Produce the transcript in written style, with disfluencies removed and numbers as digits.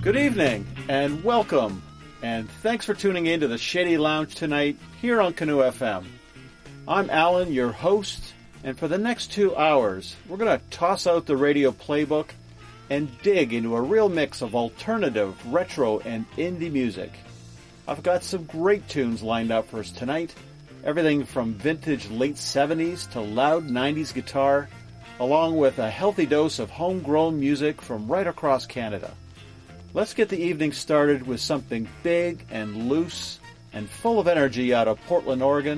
Good evening, and welcome, and thanks for tuning in to the Shady Lounge tonight here on Canoe FM. I'm Alan, your host, and for the next 2 hours, we're going to toss out the radio playbook and dig into a real mix of alternative, retro, and indie music. I've got some great tunes lined up for us tonight, everything from vintage late 70s to loud 90s guitar, along with a healthy dose of homegrown music from right across Canada. Let's get the evening started with something big and loose and full of energy out of Portland, Oregon.